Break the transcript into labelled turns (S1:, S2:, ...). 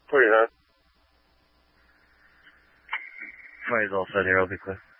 S1: 29.
S2: Fight's all set here, I'll be clear.